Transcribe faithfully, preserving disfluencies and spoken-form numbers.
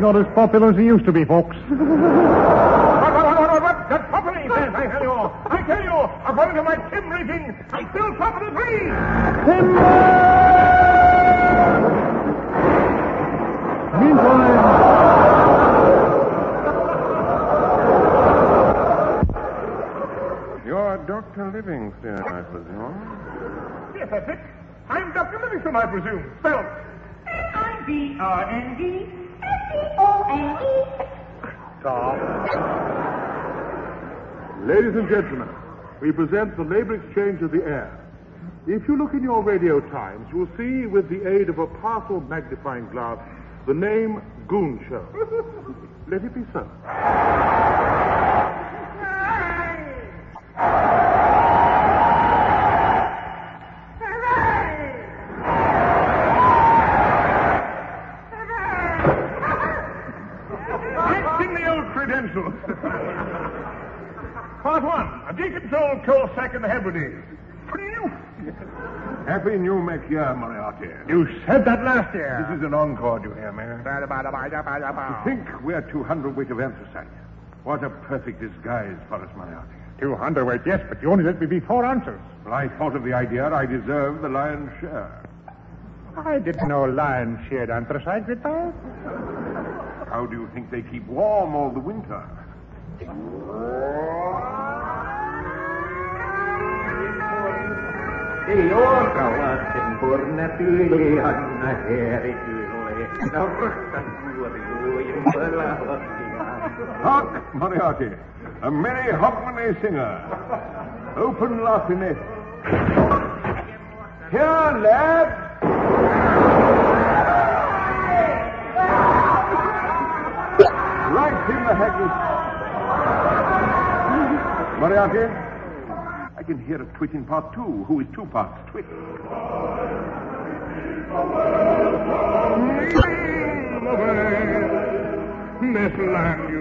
not as popular as he used to be, folks. What, what, what, what, what? That's property, says, I tell you. I tell you, according to my Tim rating, I'm still top of the tree. Timber! Meantime... You're Doctor Livingston, I presume? Yes, that's it. I'm Doctor Livingston, I presume. Spelled N I V R N D S C O N E. Tom. Ladies and gentlemen, we present the labor exchange of the air. If you look in your radio times, you will see, with the aid of a powerful magnifying glass, the name Goon Show. Let it be so. Part one, a decontrolled coal sack in the Hebrides. Happy New Make Year, Moriarty. You said that last year. This is an encore, do you hear me? To think we're two hundredweight of anthracite. What a perfect disguise for us, Moriarty. Two hundredweight, yes, but you only let me be four ounces. Well, I thought of the idea. I deserve the lion's share. I didn't know lions shared anthracite, Victor. How do you think they keep warm all the winter? Ei orkalasten purna tyyli anna heritille. Norkan nuori uimpala hottia. Hark, Moriarty. A merry hogmanay singer. Open laughing. Here, lads. Right in the haggis. Moriarty, I can hear a twit in part two. Who is two parts twit? This land